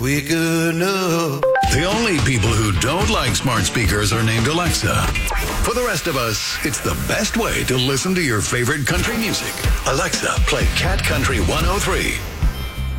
We good enough. The only people who don't like smart speakers are named Alexa. For the rest of us, it's the best way to listen to your favorite country music. Alexa, play Cat Country 103.